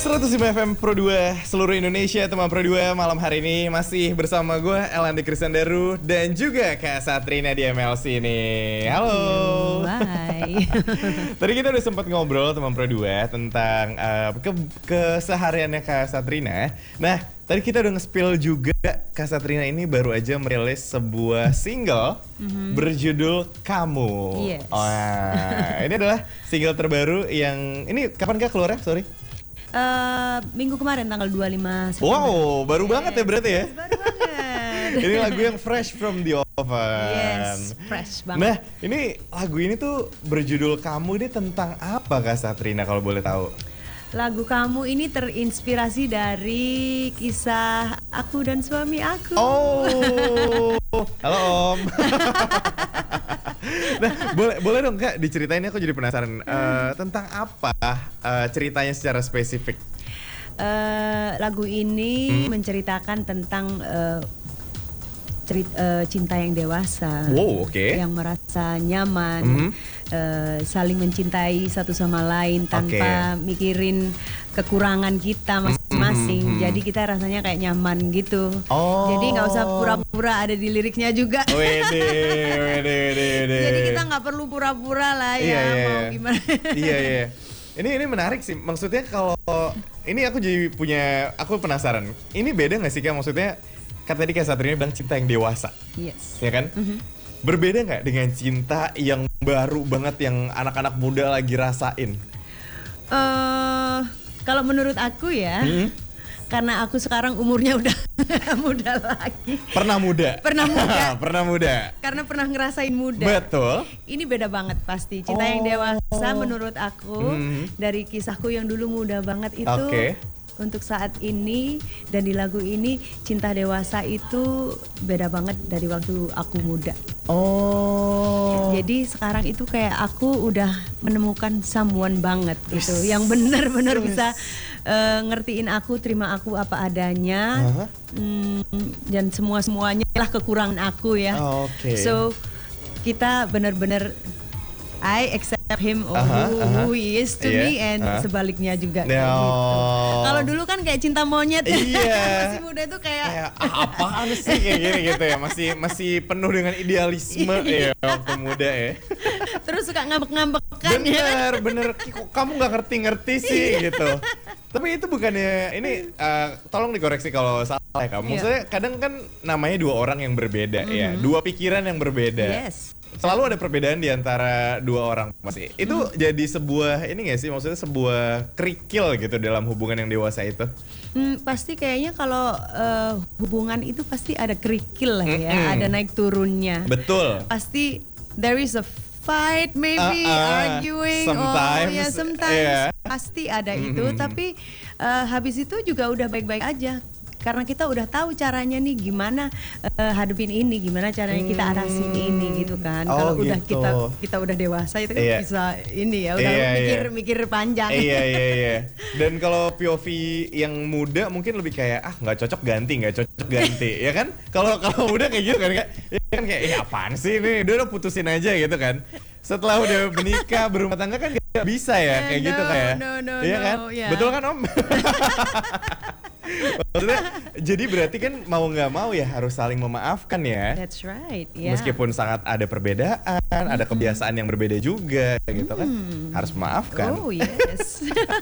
105 FM Pro 2 seluruh Indonesia, teman Pro 2. Malam hari ini masih bersama gue Elandi Kristandaru dan juga Kak Satrina di MLC nih. Halo. Hai. Tadi kita udah sempat ngobrol teman Pro 2 tentang kesehariannya Kak Satrina. Nah, tadi kita udah nge-spill juga Kak Satrina ini baru aja merilis sebuah single berjudul Kamu. Yes. Ini adalah single terbaru yang ini kapan Kak keluarnya? Sorry. Minggu kemarin tanggal 25 September. Wow, baru banget ya berarti ya? Yes, baru banget. Ini lagu yang fresh from the oven. Yes, fresh banget. Nah, ini lagu ini tuh berjudul Kamu, ini tentang apa Kak Satrina kalau boleh tahu? Lagu Kamu ini terinspirasi dari kisah aku dan suami aku. Oh, halo Om. Nah, boleh dong Kak diceritain, aku jadi penasaran tentang apa ceritanya secara spesifik. Lagu ini menceritakan tentang cinta yang dewasa. Wow, oke. Yang merasa nyaman, saling mencintai satu sama lain tanpa mikirin kekurangan kita masing-masing. Jadi kita rasanya kayak nyaman gitu. Jadi nggak usah pura-pura ada di liriknya juga. Wede. Jadi kita nggak perlu pura-pura lah ya, mau gimana. Iya. Ini menarik sih. Maksudnya kalau ini aku penasaran. Ini beda nggak sih Kak? Maksudnya kan tadi Kak Satrina bilang cinta yang dewasa. Yes. Ya kan? Berbeda nggak dengan cinta yang baru banget yang anak-anak muda lagi rasain? Kalau menurut aku ya, karena aku sekarang umurnya udah muda lagi. Pernah muda. Pernah muda. Karena pernah ngerasain muda. Betul. Ini beda banget pasti. Cinta yang dewasa menurut aku dari kisahku yang dulu muda banget itu. Untuk saat ini dan di lagu ini cinta dewasa itu beda banget dari waktu aku muda. Jadi sekarang itu kayak aku udah menemukan someone banget gitu, yang benar-benar bisa ngertiin aku, terima aku apa adanya, dan semuanya lah kekurangan aku ya. So kita benar-benar I accept him who he is to me, and sebaliknya juga kayak gitu. Kalau dulu kan kayak cinta monyet, masih muda itu kayak apaan sih kayak gini gitu ya, masih penuh dengan idealisme ya waktu muda ya. Terus suka ngambek-ngambekan ya. Bener, kok kamu nggak ngerti sih gitu. Tapi itu bukannya ini tolong dikoreksi kalau salah ya kamu. Maksudnya kadang kan namanya dua orang yang berbeda ya, dua pikiran yang berbeda. Yes. Selalu ada perbedaan di antara dua orang pasti. Itu jadi sebuah ini nggak sih, maksudnya sebuah kerikil gitu dalam hubungan yang dewasa itu? Pasti kayaknya kalau hubungan itu pasti ada kerikil lah ya, ada naik turunnya. Betul. Pasti there is a fight, maybe arguing, sometimes pasti ada itu. Tapi habis itu juga udah baik-baik aja. Karena kita udah tahu caranya nih gimana hadepin ini, gimana caranya kita arasin ini gitu kan. Kalau udah kita udah dewasa itu kan bisa ini ya, udah mikir panjang. Iya. Dan kalau POV yang muda mungkin lebih kayak nggak cocok ganti ya kan? Kalau muda kayak gitu kan kayak apaan sih ini, udah putusin aja gitu kan. Setelah udah menikah berumah tangga kan gak bisa ya kayak gitu kayak. Iya kan? Betul kan Om? Maksudnya, jadi berarti kan mau nggak mau ya harus saling memaafkan ya. That's right. Yeah. Meskipun sangat ada perbedaan, ada kebiasaan yang berbeda juga, gitu kan, harus memaafkan. Oh yes.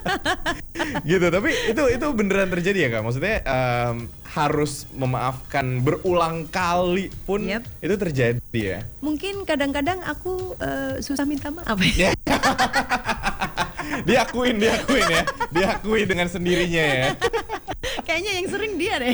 Gitu. Tapi itu beneran terjadi ya Kak? Maksudnya harus memaafkan berulang kali pun itu terjadi ya? Mungkin kadang-kadang aku susah minta maaf. Diakuin ya, diakui dengan sendirinya ya. Kayaknya yang sering dia deh.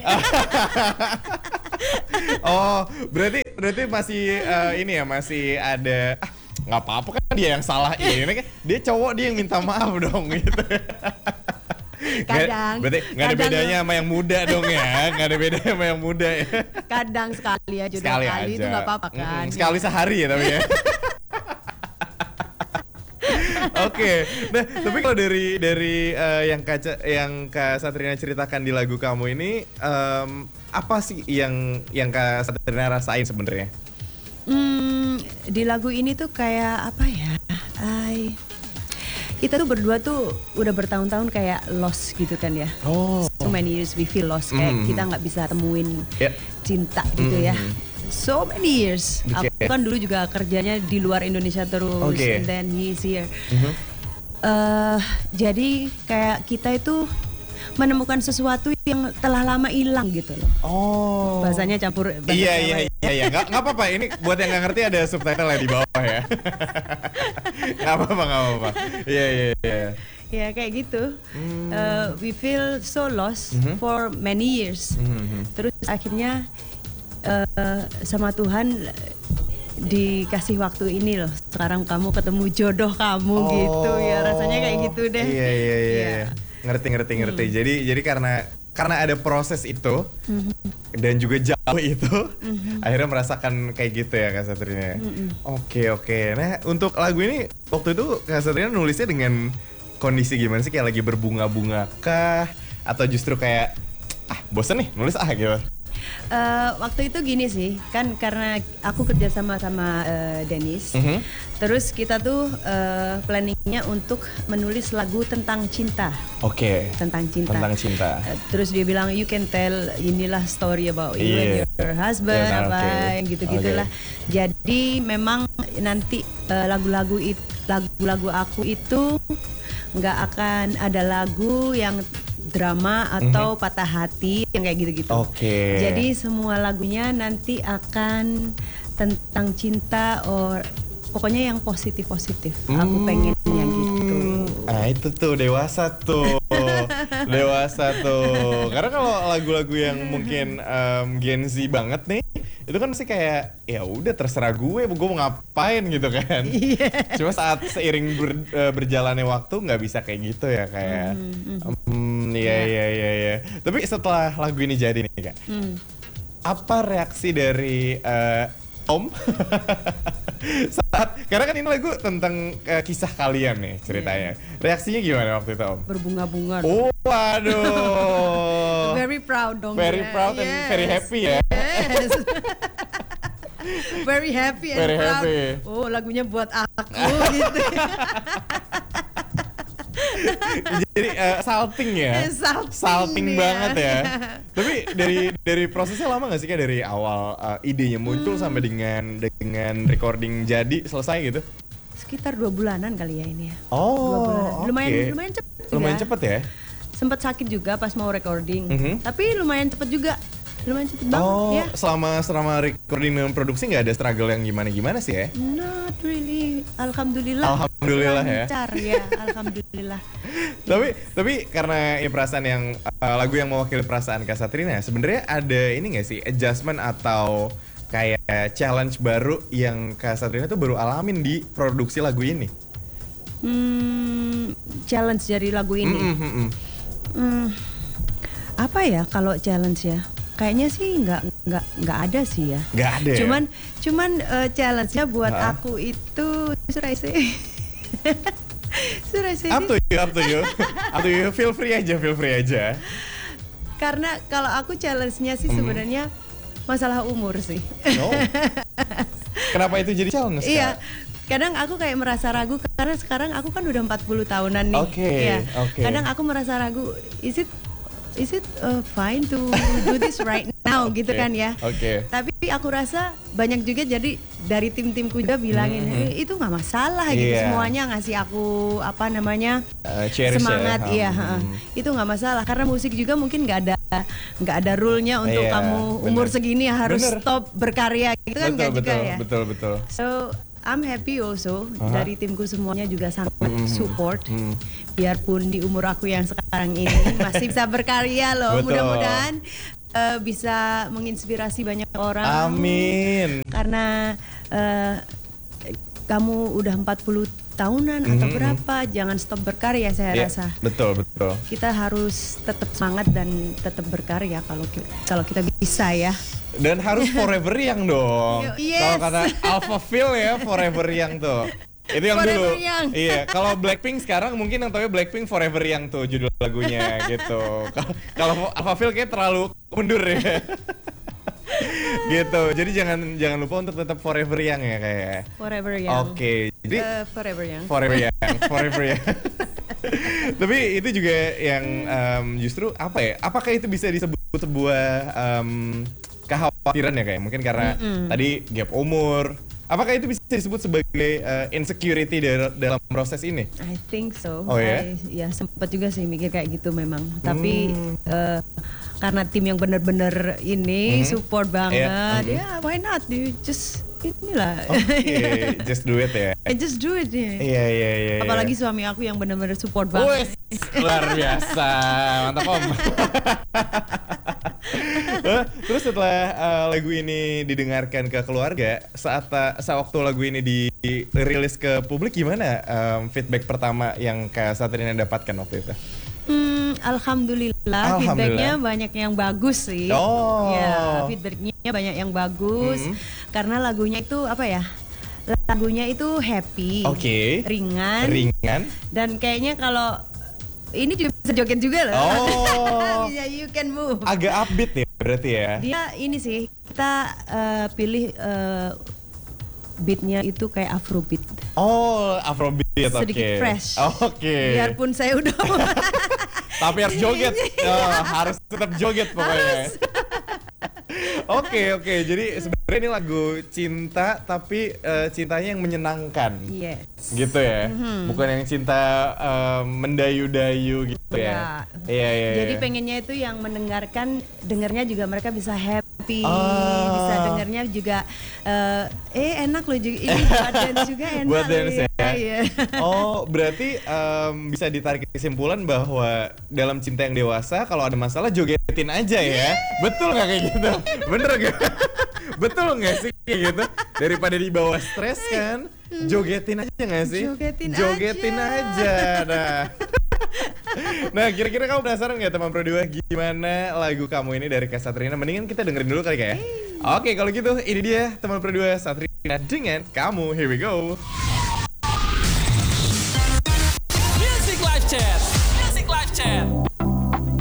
Berarti masih ini ya, masih ada nggak apa-apa kan dia yang salah ini kan, dia cowok, dia yang minta maaf dong gitu. Kadang. Berarti nggak ada bedanya sama yang muda dong ya, nggak ada bedanya sama yang muda ya. Kadang sekali aja, sekali aja. Itu nggak apa-apa kan. Sekali sehari ya tapi ya. Oke. Nah, tapi kalau dari yang Kak Satrina ceritakan di lagu Kamu ini, apa sih yang Kak Satrina rasain sebenarnya? Di lagu ini tuh kayak apa ya? kita tuh berdua tuh udah bertahun-tahun kayak lost gitu kan ya. So many years we feel lost, kayak kita nggak bisa temuin cinta gitu ya. So many years. Aku kan dulu juga kerjanya di luar Indonesia terus, and then he's here. Jadi kayak kita itu menemukan sesuatu yang telah lama hilang gitu loh. Bahasanya campur bahasa Iya. Nggak apa-apa. Ini buat yang nggak ngerti ada subtitle di bawah ya. Nggak apa-apa. Iya. Ya kayak gitu. We feel so lost for many years. Terus akhirnya sama Tuhan dikasih waktu ini loh. Sekarang kamu ketemu jodoh kamu gitu ya. Rasanya kayak gitu deh. Iya. Ngerti. Jadi karena ada proses itu dan juga jauh itu, akhirnya merasakan kayak gitu ya Kak Satrina. Oke. Nah untuk lagu ini waktu itu Kak Satrina nulisnya dengan kondisi gimana sih? Kayak lagi berbunga-bunga kah? Atau justru kayak bosen nih nulis gitu? Waktu itu gini sih, kan karena aku kerja sama Dennis, terus kita tuh planningnya untuk menulis lagu tentang cinta. Tentang cinta. Terus dia bilang you can tell inilah story about you and your husband, yang gitu-gitulah. Jadi memang nanti lagu-lagu aku itu nggak akan ada lagu yang drama atau patah hati yang kayak gitu-gitu. Jadi semua lagunya nanti akan tentang cinta, pokoknya yang positif-positif. Aku pengennya gitu. Itu tuh dewasa tuh. Karena kalau lagu-lagu yang mungkin Gen Z banget nih, itu kan sih kayak ya udah terserah gue mau ngapain gitu kan. Cuma saat seiring berjalannya waktu nggak bisa kayak gitu ya kayak. Iya. Tapi setelah lagu ini jadi nih Kak, apa reaksi dari Om saat, karena kan ini lagu tentang kisah kalian nih ceritanya. Reaksinya gimana waktu itu Om? Berbunga-bunga. Waduh. Very proud dong. Very proud and very happy ya. Yes. Very happy and very proud. Happy. Lagunya buat aku gitu. Jadi salting ya, salting banget ya. Tapi dari prosesnya lama nggak sih Kak, dari awal idenya muncul sampai dengan recording jadi selesai gitu? Sekitar 2 bulanan kali ya ini ya. 2 bulan. Lumayan cepet. Lumayan cepet ya. Sempat sakit juga pas mau recording, tapi lumayan cepet juga. Lumayan cepet banget ya. Selama recording dan produksi nggak ada struggle yang gimana sih ya? Not really, alhamdulillah ya. Lancar ya, alhamdulillah. Tapi karena ya perasaan yang lagu yang mewakili perasaan Kak Satrina, sebenarnya ada ini nggak sih adjustment atau kayak challenge baru yang Kak Satrina tuh baru alamin di produksi lagu ini? Challenge dari lagu ini. Apa ya kalau challenge ya? Kayaknya sih nggak ada sih ya. Nggak ada. Cuman challenge-nya buat aku itu should I say up to you. Feel free aja. Karena kalau aku challenge-nya sih sebenarnya masalah umur sih. Kenapa itu jadi challenge? Iya. Kadang aku kayak merasa ragu karena sekarang aku kan udah 40 tahunan nih. Kadang aku merasa ragu, is it fine to do this right now gitu kan ya. Tapi aku rasa banyak juga jadi dari tim-timku juga bilangin itu nggak masalah gitu, semuanya ngasih aku semangat itu nggak masalah karena musik juga mungkin nggak ada rule-nya untuk kamu umur segini harus stop berkarya gitu kan, nggak juga ya. Betul. So I'm happy also dari timku semuanya juga sangat support. Biarpun di umur aku yang sekarang ini masih bisa berkarya loh. Mudah-mudahan bisa menginspirasi banyak orang. Amin. Karena kamu udah 40 tahunan atau berapa, jangan stop berkarya saya rasa. Betul. Kita harus tetap semangat dan tetap berkarya kalau kita bisa ya. Dan harus forever young dong. Kalau kata Alpha Phil ya, forever young tuh. Itu yang forever dulu. Young. Iya, kalau Blackpink sekarang mungkin yang tahu Blackpink Forever Young tuh judul lagunya gitu. Kalau Alpha Phil kayak terlalu mundur ya. Gitu. Jadi jangan lupa untuk tetap forever young ya kayak. Forever young. Oke. Jadi forever young. Forever young. Forever young. Tapi itu juga yang justru apa ya? Apakah itu bisa disebut sebuah kekhawatiran ya kayak? Mungkin karena tadi gap umur. Apakah itu bisa disebut sebagai insecurity dalam proses ini? I think so. Oh ya? Ya sempat juga sih mikir kayak gitu memang. Tapi karena tim yang benar-benar ini support banget, ya why not? You just inilah. Oke, just do it ya. Just do it ya. Iya. Apalagi suami aku yang benar-benar support banget. Luar biasa, mantap om. Terus setelah lagu ini didengarkan ke keluarga, saat waktu lagu ini dirilis ke publik, gimana feedback pertama yang Kak Satrina dapatkan waktu itu? Alhamdulillah, feedbacknya banyak yang bagus sih. Ya, feedbacknya banyak yang bagus karena lagunya itu apa ya? Lagunya itu happy, ringan, dan kayaknya kalau ini juga bisa joget juga loh. Bisa you can move. Agak upbeat ya berarti ya. Dia ini sih kita pilih beatnya itu kayak Afrobeat. Afrobeat. Sedikit fresh. Biarpun saya udah tapi harus joget. Harus tetap joget pokoknya. Oke. Jadi sebenarnya ini lagu cinta tapi cintanya yang menyenangkan. Yes. Gitu ya. Bukan yang cinta mendayu-dayu gitu ya. Iya. Jadi pengennya itu yang dengarnya juga mereka bisa happy, bisa dengarnya juga enak loh juga. Ini buat dance juga enak. Buat dance ya. Iya. Berarti bisa ditarik kesimpulan bahwa dalam cinta yang dewasa kalau ada masalah jogetin aja ya. Betul nggak kayak gitu? Bener gak? Betul nggak sih kayak gitu? Daripada dibawa stres kan, jogetin aja nggak sih? Jogetin aja. Nah, kira-kira kamu penasaran nggak teman Pro 2 gimana lagu kamu ini dari Kak Satrina? Mendingan kita dengerin dulu kali ya. Oke, kalau gitu ini dia teman Pro 2 Satrina dengan Kamu. Here we go.